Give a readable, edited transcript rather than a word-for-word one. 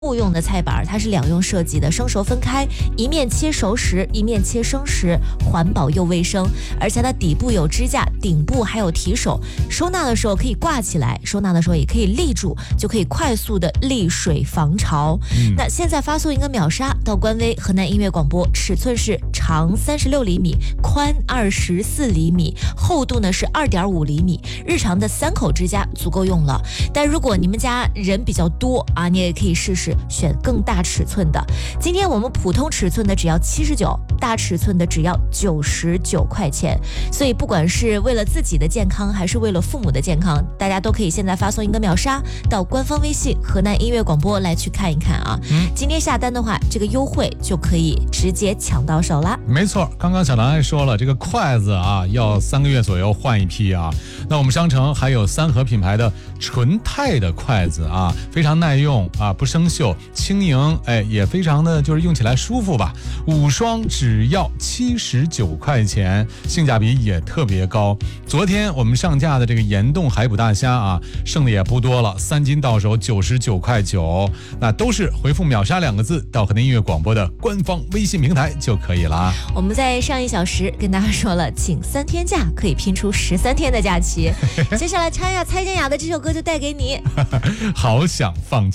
误用的菜板，它是两用设计的，生熟分开，一面切熟食，一面切生食，环保又卫生。而且它底部有支架，顶部还有提手，收纳的时候可以挂起来，收纳的时候也可以立住，就可以快速的沥水防潮。那现在发送一个秒杀到官微河南音乐广播，尺寸是长36厘米，宽24厘米，厚度呢是2.5厘米，日常的3口支架足够用了。但如果你们家人比较多啊，你也可以试试选更大尺寸的。今天我们普通尺寸的只要79，大尺寸的只要99块钱。所以不管是为了自己的健康，还是为了父母的健康，大家都可以现在发送一个秒杀到官方微信河南音乐广播来去看一看啊。今天下单的话，这个优惠就可以直接抢到手啦。 没错，刚刚小兰还说了，这个筷子啊要3个月左右换一批啊。那我们商城还有3盒品牌的纯钛的筷子啊，非常耐用啊，不生锈，轻盈，也非常的就是用起来舒服吧。5双只要79块钱，性价比也特别高。昨天我们上架的这个盐冻海捕大虾啊，剩的也不多了，3斤到手99块9，那都是回复秒杀2个字到河南音乐广播的官方微信平台就可以了。 我们在上1小时跟大家说了，请3天假可以拼出13天的假期。接下来插呀蔡健雅的这首歌就带给你。 好想放